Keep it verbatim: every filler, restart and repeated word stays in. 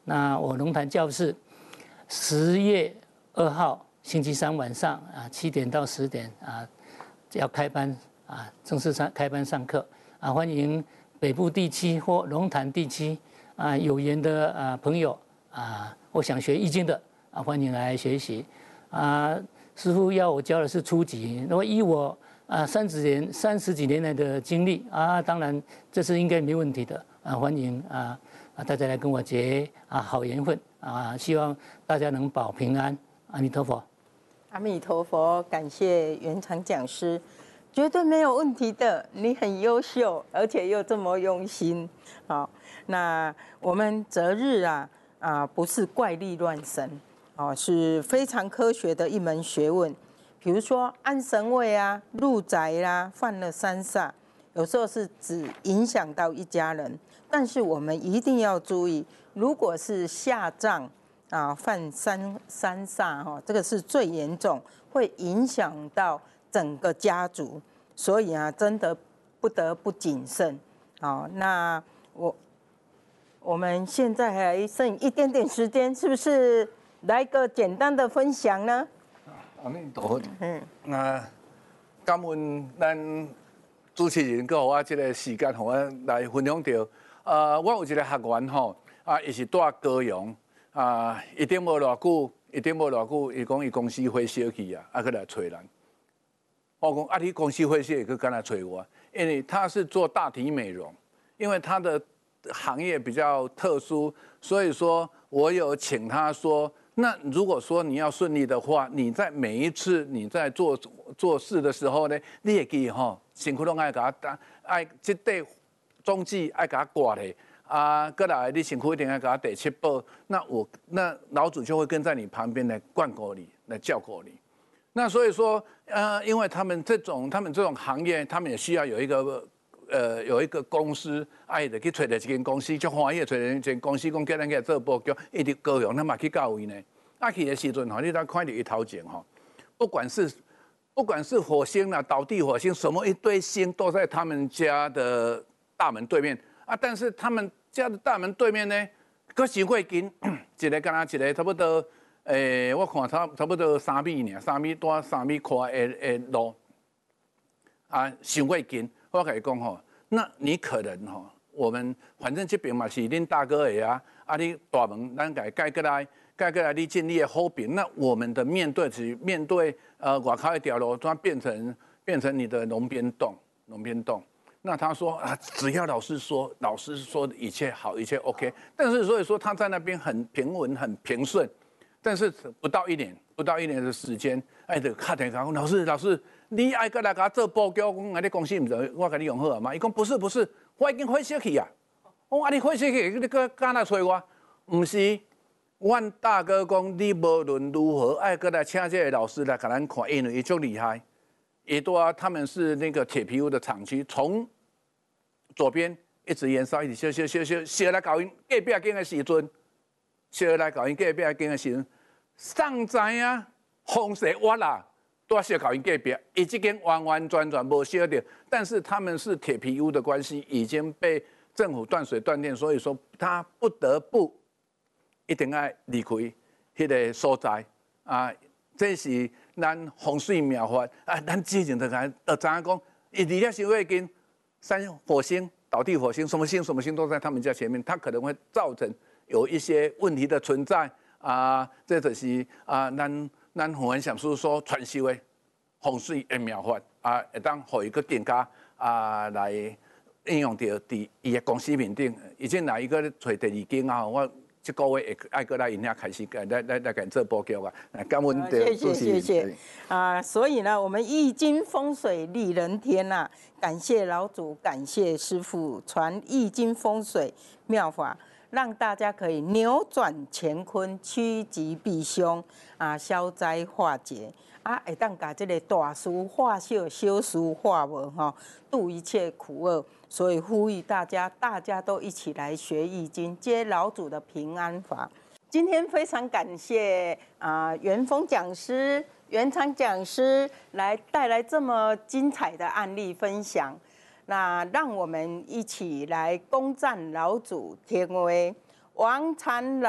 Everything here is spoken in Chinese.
那我龙潭教室十月二号星期三晚上啊七点到十点啊要开班啊正式上开班上课啊，欢迎北部地区或龙潭地区啊有缘的啊朋友啊，或想学易经的啊，欢迎来学习啊。师父要我教的是初级，那么依我啊三十年三十几年来的经历啊，当然这是应该没问题的啊，欢迎啊啊大家来跟我结啊好缘分啊，希望大家能保平安，阿弥陀佛。 阿弥陀佛，感谢圆常讲师，绝对没有问题的，你很优秀，而且又这么用心。好，那我们择日啊啊不是怪力乱神。哦，是非常科学的一门学问。比如说安神位啊、入宅啦、犯了三煞，有时候是只影响到一家人，但是我们一定要注意，如果是下葬啊犯三三煞哈，这个是最严重，会影响到整个家族，所以啊，真的不得不谨慎。好，那我我们现在还剩一点点时间，是不是？来个简单的分享呢？ 阿弥陀佛。嗯，那感恩咱主持人给我这个时间，让我来分享到。呃，我有一个学员吼，啊，伊是住高雄，啊，一定无偌久，一定无偌久，伊讲伊公司火烧去啊，啊，去来找人。我讲啊，你公司火烧，也去干来找我，因为他是做大体美容，因为他的行业比较特殊，所以说我有请他说。那如果说你要顺利的话，你在每一次你在做做事的时候呢，你也可以吼，辛苦拢爱甲他爱这对中继爱甲他挂嘞啊，过来你辛苦一定要给他得七报，那我那老主就会跟在你旁边来灌果你，来教果你。那所以说，呃，因为他们这种他们这种行业，他们也需要有一个。呃，有一个公司，爱就去找到一间公司，足欢喜找到一间公司，讲叫咱去做报告，一直高雄，咱嘛去到位呢。啊，去的时阵吼，你当看到一头前吼，不管是不管是火星啦、倒地火星，什么一堆星都在他们家的大门对面啊。但是他们家的大门对面呢，可是会近，一个干那一个差不多，诶、欸，我看差差不多三米呢，三米多三米宽的的路，啊，伤过近。我跟你讲吼，那你可能吼，我们反正这边嘛是恁大哥的啊，啊你大门咱给盖过来，盖过来你进你的后边，那我们的面对是面对呃外口一条路，它变成变成你的龙边洞，龙边洞。那他说啊，只要老师说，老师说一切好，一切 OK， 但是所以说他在那边很平稳，很平顺，但是不到一年，不到一年的时间，哎，就打电话讲老师，老师。你爱过来给我做报告，讲啊，你公司唔知我给你用好啊嘛？伊讲不是不是，我已经火烧去啊！我啊，你火烧去，你搁敢来找我？唔是，阮大哥讲，你无论如何爱过来请这个老师来给咱看，因为伊足厉害。也多啊，他们是那个铁皮屋的厂区，从左边一直延烧，一直烧烧烧烧，烧来搞因隔壁间的时阵，烧来搞因隔壁间的时阵，上灾啊，风势挖啦。都要烧搞因隔壁，伊这间完完全全无烧掉，但是他们是铁皮屋的关系，已经被政府断水断电，所以说他不得不一定要离开迄个所在啊。这是咱风水妙法啊，咱之前就讲，就知影讲，伊离了伤远近，山火星、倒地火星，什么星什么星都在他们家前面，它可能会造成有一些问题的存在啊。这就是啊，咱。咱胡文想是说传授的风水的妙法啊，会当互伊个店家啊来应用到伫伊的公司面顶。已经来一个找第二间啊，我这个月会爱过来因遐开始来来来给做报告啊。感恩的主持人。谢谢谢谢啊，所以呢，我们易经风水利人天呐、啊，感谢老祖，感谢师父传易经风水妙法。让大家可以扭转乾坤，趋吉避凶啊，消灾化解啊，会当把这个大事化小，小事化无哈，度一切苦厄。所以呼吁大家，大家都一起来学易经，接老祖的平安法。今天非常感谢啊，元丰讲师、元常讲师来带来这么精彩的案例分享。那让我们一起来恭赞老祖天威，王禅老。